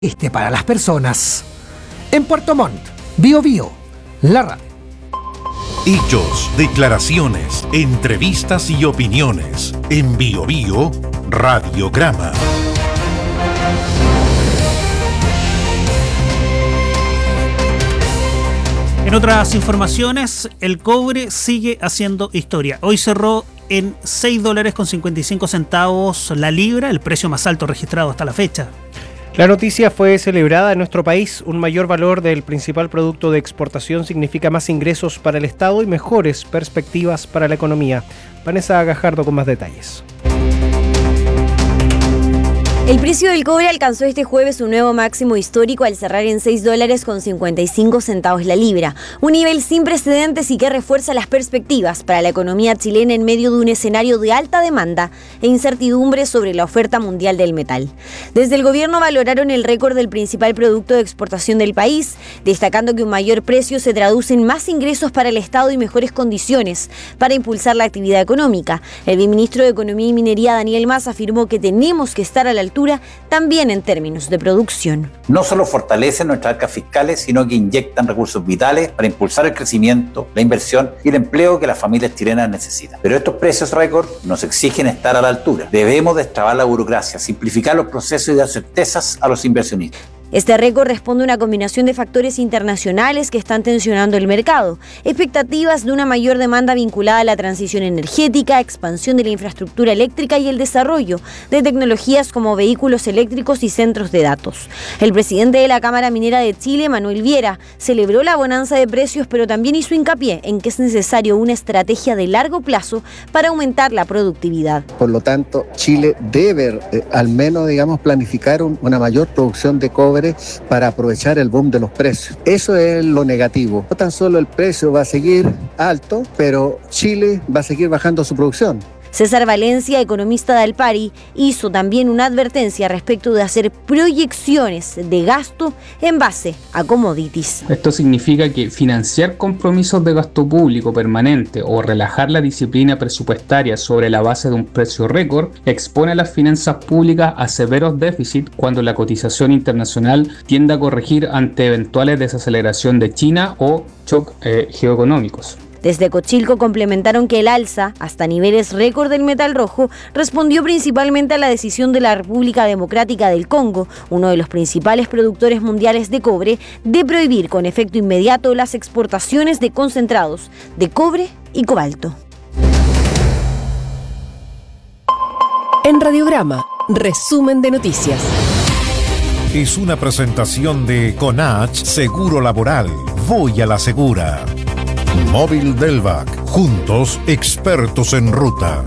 para las personas. En Puerto Montt, Bio Bio, la radio. Hechos, declaraciones, entrevistas y opiniones. En Bio Bio, Radiograma. En otras informaciones, el cobre sigue haciendo historia. Hoy cerró en $6.55 la libra, el precio más alto registrado hasta la fecha. La noticia fue celebrada en nuestro país. Un mayor valor del principal producto de exportación significa más ingresos para el Estado y mejores perspectivas para la economía. Vanessa Gajardo con más detalles. El precio del cobre alcanzó este jueves un nuevo máximo histórico al cerrar en $6.55 la libra, un nivel sin precedentes y que refuerza las perspectivas para la economía chilena en medio de un escenario de alta demanda e incertidumbre sobre la oferta mundial del metal. Desde el gobierno valoraron el récord del principal producto de exportación del país, destacando que un mayor precio se traduce en más ingresos para el Estado y mejores condiciones para impulsar la actividad económica. El viceministro de Economía y Minería, Daniel Mas, afirmó que tenemos que estar a la altura también en términos de producción. No solo fortalecen nuestras arcas fiscales, sino que inyectan recursos vitales para impulsar el crecimiento, la inversión y el empleo que las familias chilenas necesitan. Pero estos precios récord nos exigen estar a la altura. Debemos destrabar la burocracia, simplificar los procesos y dar certezas a los inversionistas. Este récord responde a una combinación de factores internacionales que están tensionando el mercado, expectativas de una mayor demanda vinculada a la transición energética, expansión de la infraestructura eléctrica y el desarrollo de tecnologías como vehículos eléctricos y centros de datos. El presidente de la Cámara Minera de Chile, Manuel Viera, celebró la bonanza de precios, pero también hizo hincapié en que es necesario una estrategia de largo plazo para aumentar la productividad. Por lo tanto, Chile debe al menos, planificar una mayor producción de cobre para aprovechar el boom de los precios. Eso es lo negativo. No tan solo el precio va a seguir alto, pero Chile va a seguir bajando su producción. César Valencia, economista de Alpari, hizo también una advertencia respecto de hacer proyecciones de gasto en base a commodities. Esto significa que financiar compromisos de gasto público permanente o relajar la disciplina presupuestaria sobre la base de un precio récord expone a las finanzas públicas a severos déficits cuando la cotización internacional tiende a corregir ante eventuales desaceleración de China o shock geoeconómicos. Desde Cochilco complementaron que el alza, hasta niveles récord del metal rojo, respondió principalmente a la decisión de la República Democrática del Congo, uno de los principales productores mundiales de cobre, de prohibir con efecto inmediato las exportaciones de concentrados de cobre y cobalto. En Radiograma, resumen de noticias. Es una presentación de Conach Seguro Laboral. Voy a la segura. Móvil Delvac, juntos expertos en ruta.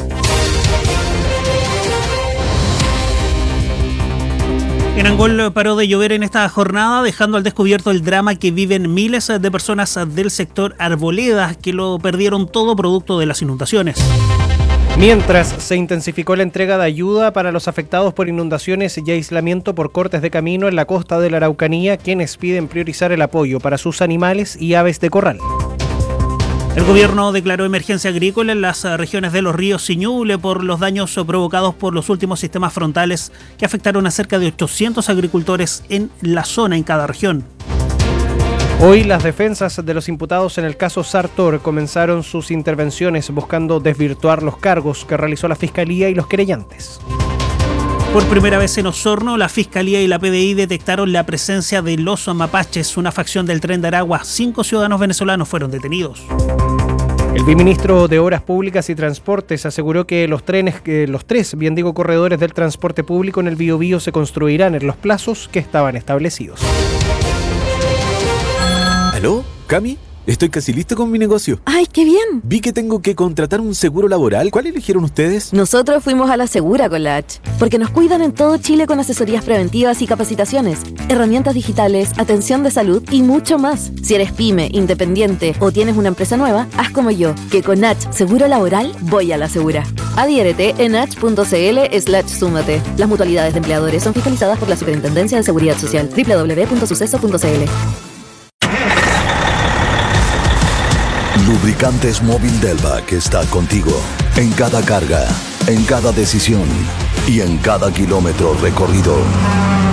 En Angol paró de llover en esta jornada, dejando al descubierto el drama que viven miles de personas del sector Arboleda, que lo perdieron todo producto de las inundaciones. Mientras se intensificó la entrega de ayuda para los afectados por inundaciones y aislamiento por cortes de camino en la costa de la Araucanía, quienes piden priorizar el apoyo para sus animales y aves de corral. El gobierno declaró emergencia agrícola en las regiones de los ríos y Ñuble por los daños provocados por los últimos sistemas frontales que afectaron a cerca de 800 agricultores en la zona en cada región. Hoy las defensas de los imputados en el caso Sartor comenzaron sus intervenciones buscando desvirtuar los cargos que realizó la Fiscalía y los querellantes. Por primera vez en Osorno, la Fiscalía y la PDI detectaron la presencia de los mapaches, una facción del Tren de Aragua. 5 ciudadanos venezolanos fueron detenidos. El viceministro de Obras Públicas y Transportes aseguró que los tres corredores del transporte público en el Biobío se construirán en los plazos que estaban establecidos. ¿Aló? ¿Cami? Estoy casi listo con mi negocio. ¡Ay, qué bien! Vi que tengo que contratar un seguro laboral. ¿Cuál eligieron ustedes? Nosotros fuimos a la Segura con la H, porque nos cuidan en todo Chile con asesorías preventivas y capacitaciones, herramientas digitales, atención de salud y mucho más. Si eres pyme, independiente o tienes una empresa nueva, haz como yo, que con H Seguro Laboral voy a la Segura. Adhiérete en h.cl/súmate. Las mutualidades de empleadores son fiscalizadas por la Superintendencia de Seguridad Social. www.suceso.cl. Lubricantes Móvil Delvac está contigo en cada carga, en cada decisión y en cada kilómetro recorrido.